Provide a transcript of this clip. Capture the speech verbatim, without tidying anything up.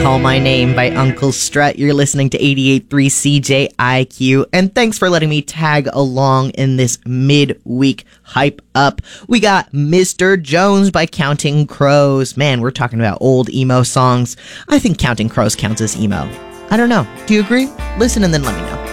Call My Name by Uncle Strut. You're listening to eighty-eight point three C J I Q, and thanks for letting me tag along in this midweek hype up. We got Mister Jones by Counting Crows. Man, we're talking about old emo songs. I think Counting Crows counts as emo. I don't know. Do you agree? Listen and then let me know.